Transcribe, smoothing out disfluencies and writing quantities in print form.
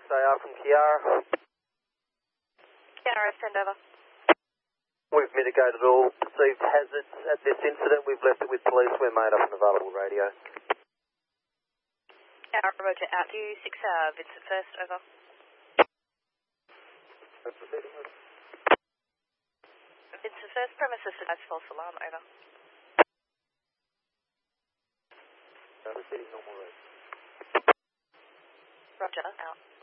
AR from Kiara. Kiara, send over. We've mitigated all perceived hazards at this incident. We've left it with police. We're made up an available radio. Kiara, roger, out to you, 6 Vincent first, over. Vincent first, premises device false alarm, over. Proceeding normal road. Roger, out.